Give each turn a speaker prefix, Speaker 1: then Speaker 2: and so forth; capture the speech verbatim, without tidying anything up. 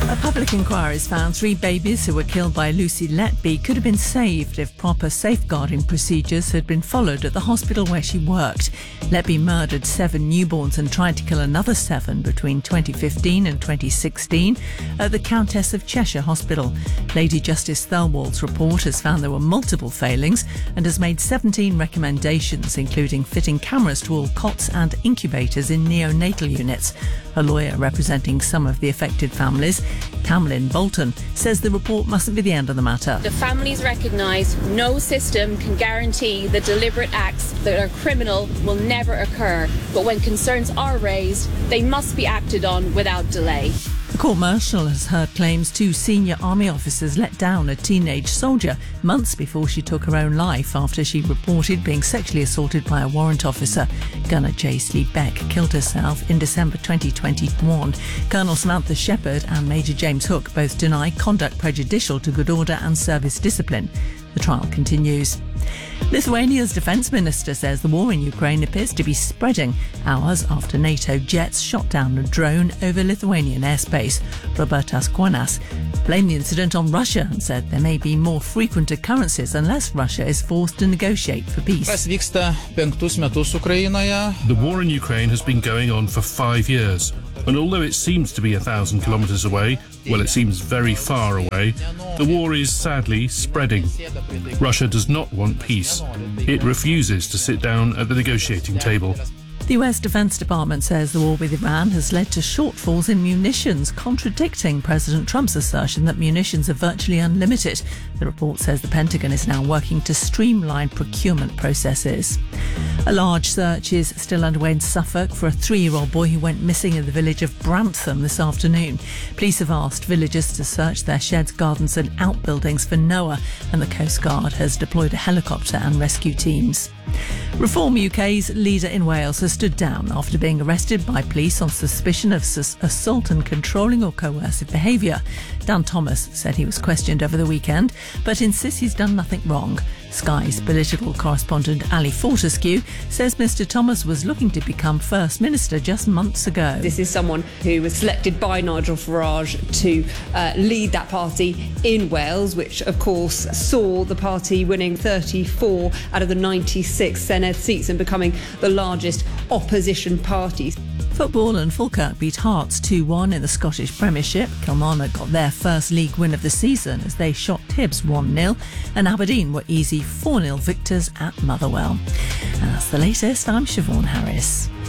Speaker 1: A public inquiry has found three babies who were killed by Lucy Letby could have been saved if proper safeguarding procedures had been followed at the hospital where she worked. Letby murdered seven newborns and tried to kill another seven between twenty fifteen and twenty sixteen at the Countess of Cheshire Hospital. Lady Justice Thirlwall's report has found there were multiple failings and has made seventeen recommendations, including fitting cameras to all cots and incubators in neonatal units. A lawyer representing some of the affected families, Tamlin Bolton, says the report mustn't be the end of the matter.
Speaker 2: The families recognise no system can guarantee that deliberate acts that are criminal will never occur, but when concerns are raised, they must be acted on without delay.
Speaker 1: The court-martial has heard claims two senior army officers let down a teenage soldier months before she took her own life after she reported being sexually assaulted by a warrant officer. Gunner Jaisley Beck killed herself in December twenty twenty-one. Colonel Samantha Shepherd and Major James Hook both deny conduct prejudicial to good order and service discipline. The trial continues. Lithuania's defence minister says the war in Ukraine appears to be spreading hours after NATO jets shot down a drone over Lithuanian airspace. Robertas Kuonas blamed the incident on Russia and said there may be more frequent occurrences unless Russia is forced to negotiate for peace.
Speaker 3: The
Speaker 4: war in Ukraine has been going on for five years, and although it seems to be a thousand kilometres away, well, it seems very far away, the war is sadly spreading. Russia does not want peace. It refuses to sit down at the negotiating table.
Speaker 1: The U S Defense Department says the war with Iran has led to shortfalls in munitions, contradicting President Trump's assertion that munitions are virtually unlimited. The report says the Pentagon is now working to streamline procurement processes. A large search is still underway in Suffolk for a three-year-old boy who went missing in the village of Brantham this afternoon. Police have asked villagers to search their sheds, gardens and outbuildings for Noah, and the Coast Guard has deployed a helicopter and rescue teams. Reform U K's leader in Wales has stood down after being arrested by police on suspicion of sus- assault and controlling or coercive behaviour. Dan Thomas said he was questioned over the weekend, but insists he's done nothing wrong. Sky's political correspondent Ali Fortescue says Mr Thomas was looking to become First Minister just months ago.
Speaker 5: This is someone who was selected by Nigel Farage to uh, lead that party in Wales, which of course saw the party winning thirty-four out of the ninety-six Senedd seats and becoming the largest opposition party.
Speaker 1: Football, and Falkirk beat Hearts two one in the Scottish Premiership. Kilmarnock got their first league win of the season as they shot Hibs one nil, and Aberdeen were easy four nil victors at Motherwell. And that's the latest. I'm Siobhan Harris.